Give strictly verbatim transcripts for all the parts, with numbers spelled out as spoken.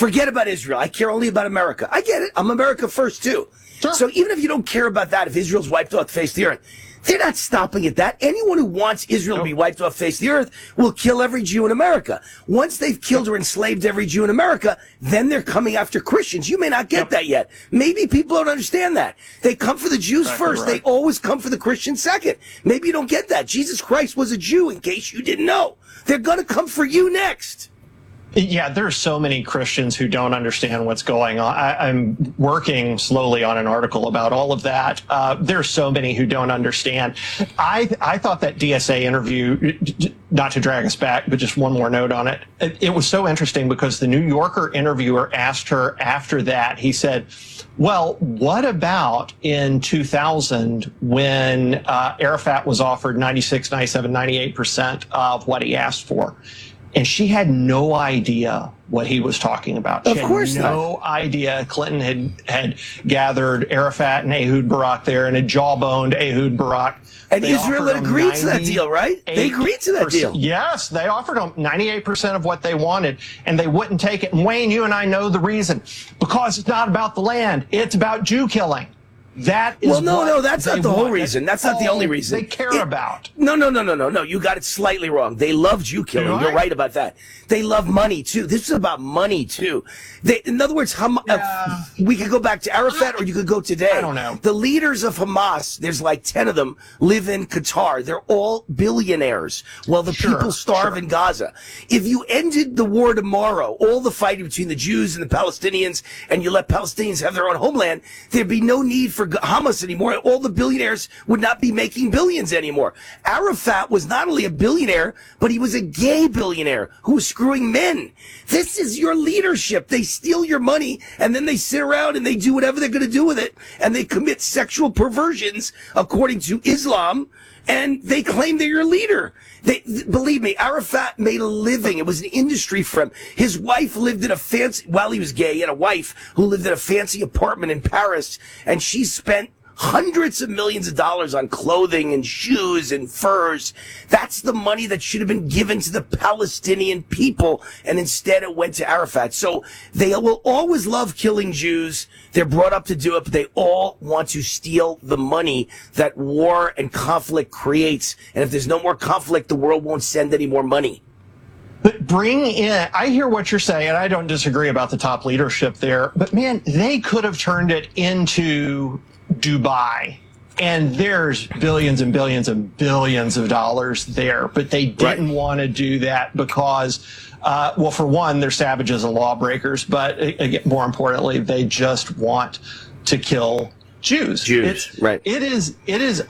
Forget about Israel. I care only about America. I get it. I'm America first, too. Sure. So even if you don't care about that, if Israel's wiped off the face of the earth, they're not stopping at that. Anyone who wants Israel nope. to be wiped off the face of the earth will kill every Jew in America. Once they've killed or enslaved every Jew in America, then they're coming after Christians. You may not get yep. that yet. Maybe people don't understand that. They come for the Jews exactly first. Right. They always come for the Christians second. Maybe you don't get that. Jesus Christ was a Jew, in case you didn't know. They're going to come for you next. Yeah, there are so many Christians who don't understand what's going on. I, I'm working slowly on an article about all of that. Uh, there are so many who don't understand. I I thought that D S A interview, not to drag us back, but just one more note on it, it, it was so interesting because the New Yorker interviewer asked her after that, he said, well, what about in two thousand when uh, Arafat was offered ninety-six, ninety-seven, ninety-eight percent of what he asked for? And she had no idea what he was talking about. She of course had no not. idea Clinton had, had gathered Arafat and Ehud Barak there and had jawboned Ehud Barak. And they Israel had agreed to that deal, right? They agreed to that deal. Yes, they offered them ninety-eight percent of what they wanted, and they wouldn't take it. And Wayne, you and I know the reason. Because it's not about the land. It's about Jew killing. That is well, no, no, that's not the whole want. reason. That's not the only reason. They care it, about. No, no, no, no, no, no. You got it slightly wrong. They love Jew killing. Right? You're right about that. They love money, too. This is about money, too. They, in other words, Ham- yeah. uh, we could go back to Arafat or you could go today. I don't know. The leaders of Hamas, there's like ten of them, live in Qatar. They're all billionaires while the sure, people starve sure. in Gaza. If you ended the war tomorrow, all the fighting between the Jews and the Palestinians, and you let Palestinians have their own homeland, there'd be no need for Hamas anymore. All the billionaires would not be making billions anymore. Arafat was not only a billionaire, but he was a gay billionaire who was screwing men. This is your leadership. They steal your money and then they sit around and they do whatever they're going to do with it. And they commit sexual perversions according to Islam. And they claim they're your leader. They, th- believe me, Arafat made a living. It was an industry for him. His wife lived in a fancy, while he was gay, he had a wife who lived in a fancy apartment in Paris. And she spent hundreds of millions of dollars on clothing and shoes and furs. That's the money that should have been given to the Palestinian people, and instead it went to Arafat. So they will always love killing Jews. They're brought up to do it, but they all want to steal the money that war and conflict creates. And if there's no more conflict, the world won't send any more money. But bring in, I hear what you're saying, and I don't disagree about the top leadership there, but man, they could have turned it into Dubai, and there's billions and billions and billions of dollars there, but they didn't right. want to do that because, uh, well, for one, they're savages and lawbreakers, but again, more importantly, they just want to kill Jews. Jews, it, right. It is, it is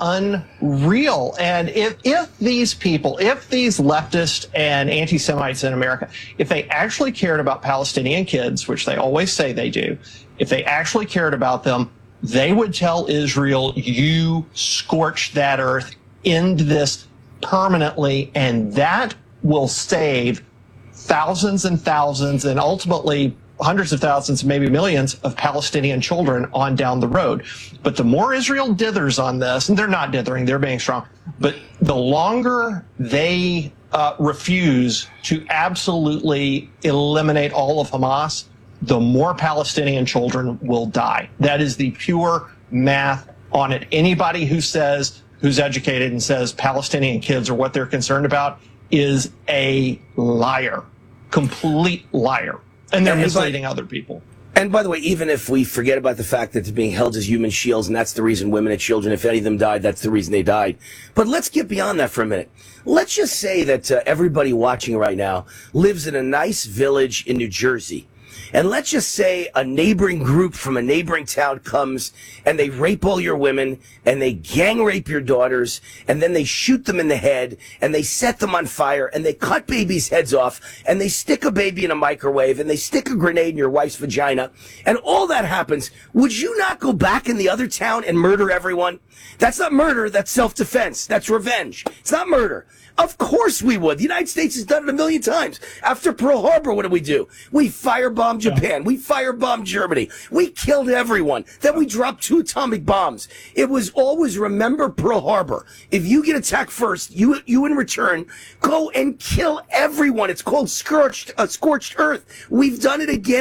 unreal. And if, if these people, if these leftists and anti-Semites in America, if they actually cared about Palestinian kids, which they always say they do, if they actually cared about them, they would tell Israel, you scorch that earth, end this permanently, and that will save thousands and thousands and ultimately hundreds of thousands, maybe millions of Palestinian children on down the road. But the more Israel dithers on this, and they're not dithering, they're being strong, but the longer they uh, refuse to absolutely eliminate all of Hamas, the more Palestinian children will die. That is the pure math on it. Anybody who says, who's educated and says Palestinian kids are what they're concerned about is a liar, complete liar. And they're misleading other people. And by the way, even if we forget about the fact that they're being held as human shields, and that's the reason women and children, if any of them died, that's the reason they died. But let's get beyond that for a minute. Let's just say that uh, everybody watching right now lives in a nice village in New Jersey. And let's just say a neighboring group from a neighboring town comes and they rape all your women and they gang rape your daughters and then they shoot them in the head and they set them on fire and they cut babies' heads off and they stick a baby in a microwave and they stick a grenade in your wife's vagina and all that happens. Would you not go back in the other town and murder everyone? That's not murder. That's self-defense. That's revenge. It's not murder. Of course we would. The United States has done it a million times. After Pearl Harbor, what did we do? We firebombed Japan. We firebombed Germany. We killed everyone. Then we dropped two atomic bombs. It was always remember Pearl Harbor. If you get attacked first, you you in return go and kill everyone. It's called scorched, uh, scorched earth. We've done it again.